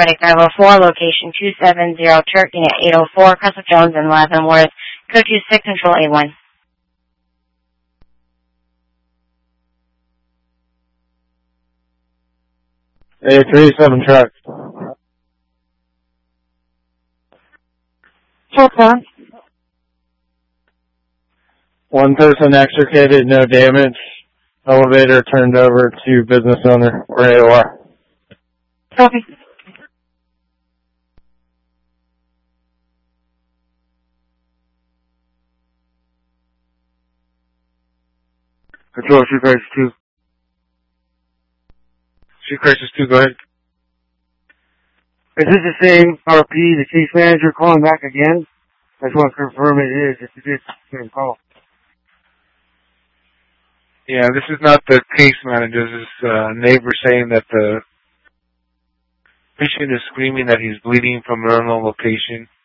Credit 504, location 270 Turk, unit 804, Cresswell Jones and Leavenworth, code 26, control A1. A37 truck. Truck on. One person extricated, no damage. Elevator turned over to business owner or AOR. Copy. Control, Street Crisis 2. Street Crisis 2, go ahead. Is this the same RP, the case manager calling back again? I just want to confirm it is, if it is the same call. Yeah, this is not the case manager. This is a neighbor saying that the patient is screaming that he's bleeding from an unknown location.